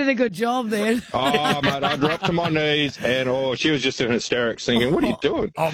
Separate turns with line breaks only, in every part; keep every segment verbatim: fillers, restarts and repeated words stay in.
did a good job then.
Oh, mate, I dropped to my knees and, oh, she was just in hysterics thinking, what are you doing?
Oh,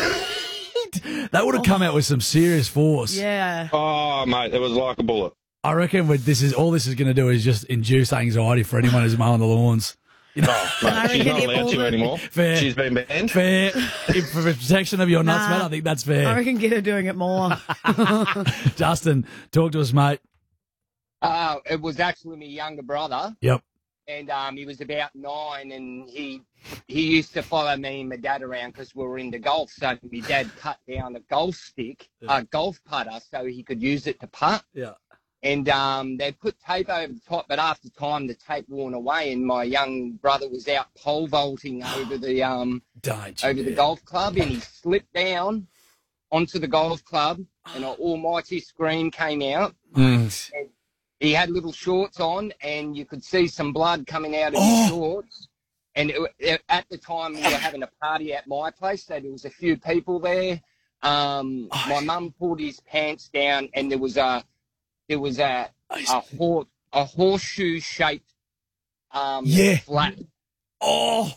mate. That would have come out with some serious force.
Yeah.
Oh, mate, it was like a bullet.
I reckon what this is all this is going to do is just induce anxiety for anyone who's mowing the lawns. You know?
Oh, mate, she's not allowed to anymore.
Fair.
She's been banned.
Fair. If, for the protection of your nuts,
Nah.
mate, I think that's fair.
I reckon get her doing it more.
Justin, talk to us, mate.
Uh, it was actually my younger brother,
Yep.
and um, he was about nine, and he he used to follow me and my dad around because we were into golf. So my dad cut down a golf stick, a golf putter, so he could use it to putt.
Yeah.
And um, they put tape over the top, but after time the tape worn away, and my young brother was out pole vaulting over the um
Don't
over
you
the
dare.
golf club, and he slipped down onto the golf club, and an almighty scream came out.
Mm.
And he had little shorts on, and you could see some blood coming out of
Oh.
his shorts. And it, it, at the time, we were having a party at my place, so there was a few people there. Um,
Oh.
my mum pulled his pants down, and there was a there was a a, hor- a horseshoe shaped um
Yeah.
flap.
Oh.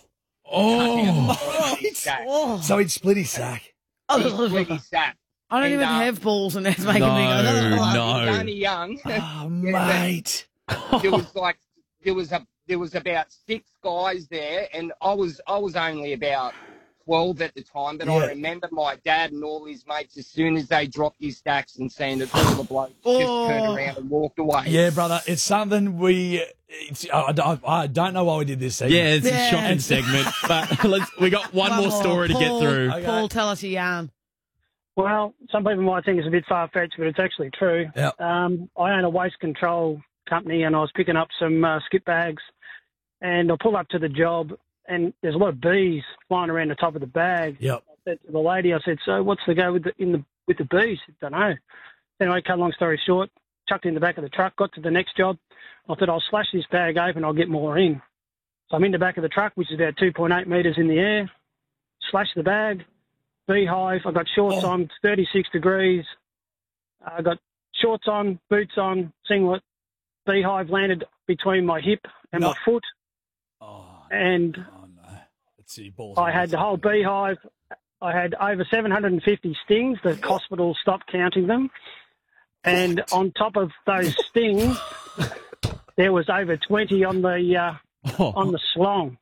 Oh.
Sack.
Oh.
So he'd split his sack.
He split his sack.
I don't
And,
even
uh,
have balls, and that's making
No,
me go,
Well,
no.
he was only young.
Oh,
Yeah,
mate.
there was like there was a there was about six guys there, and I was I was only about twelve at the time, but
Yeah.
I remember my dad and all his mates, as soon as they dropped his stacks and seen it, all the blokes
Oh.
just turned around and walked away.
Yeah, brother, it's something we. It's, I, I, I don't know why we did this segment.
Yeah, it's
Yeah.
a shocking segment, but let's, we got one,
One
more story to get
Paul,
through.
Okay.
Paul, tell us a yarn.
Well, some people might think it's a bit far-fetched, but it's actually true.
Yeah.
Um, I own a waste control company, and I was picking up some uh, skip bags, and I pull up to the job, and there's a lot of bees flying around the top of the bag.
Yep.
I said to the lady, I said, "So what's the go with the in the with the bees?" I don't know. Anyway, cut a long story short, chucked it in the back of the truck, got to the next job. I thought, I'll slash this bag open, I'll get more in. So I'm in the back of the truck, which is about two point eight metres in the air, slash the bag, beehive, I've got shorts
Oh.
on, thirty-six degrees, I got shorts on, boots on, singlet, beehive landed between my hip and
No.
my foot,
Oh,
and
oh no. Let's see. Balls
I had the whole beehive. I had over seven hundred fifty stings. The hospital stopped counting them. And on top of those stings, there was over twenty on the uh, on the slong.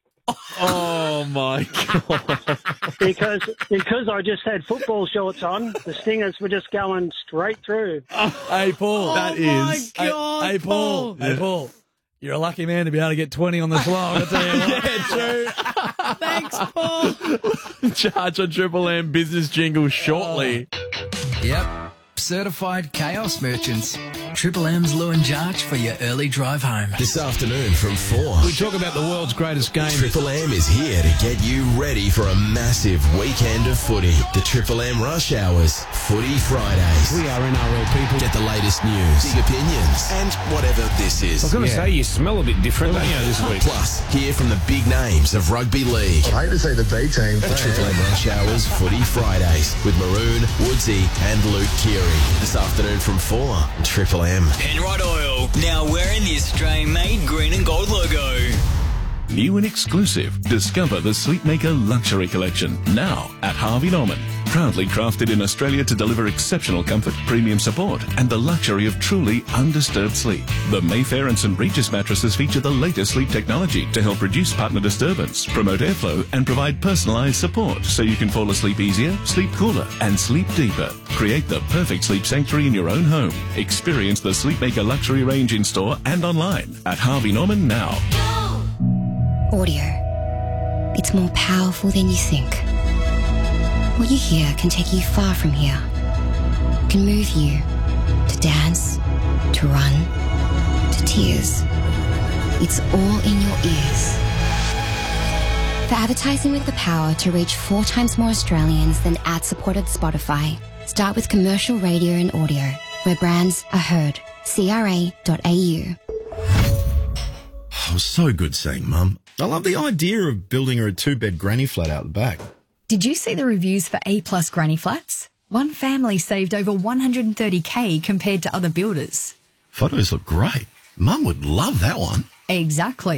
Oh, my God.
Because because I just had football shorts on, the stingers were just going straight through.
Hey, Paul.
Oh, my God,
Hey, hey, Paul.
Paul.
Hey, Paul. You're a lucky man to be able to get twenty on the slong. I'll tell you what.
Yeah, true.
Thanks, Paul.
Charge on Triple M business jingle shortly.
Yep. Certified chaos merchants. Triple M's Lou and Jarch for your early drive home.
This afternoon from four.
We talk about the world's greatest game.
Triple M is here to get you ready for a massive weekend of footy. The Triple M Rush Hours Footy Fridays.
We are N R L people.
Get the latest news, big opinions, and whatever this is.
I was going to
Yeah.
say, you smell a bit different, don't you, this week?
Plus, hear from the big names of rugby league.
I hate to say the B team.
The Triple M Rush Hours Footy Fridays with Maroon, Woodsy, and Luke Keary. This afternoon from four. Triple M.
Penrite Oil, now wearing the Australian-made green and gold logo.
New and exclusive. Discover the Sleepmaker Luxury Collection now at Harvey Norman. Proudly crafted in Australia to deliver exceptional comfort, premium support, and the luxury of truly undisturbed sleep. The Mayfair and St Regis mattresses feature the latest sleep technology to help reduce partner disturbance, promote airflow, and provide personalized support so you can fall asleep easier, sleep cooler, and sleep deeper. Create the perfect sleep sanctuary in your own home. Experience the Sleepmaker Luxury range in store and online at Harvey Norman now.
Audio. It's more powerful than you think. What you hear can take you far from here. Can move you to dance, to run, to tears. It's all in your ears. For advertising with the power to reach four times more Australians than ad-supported Spotify, start with commercial radio and audio, where brands are heard. C R A dot A U.
Oh, so good seeing Mum. I love the idea of building her a two-bed granny flat out the back.
Did you see the reviews for A-plus granny flats? One family saved over one hundred thirty K compared to other builders.
Photos look great. Mum would love that one.
Exactly.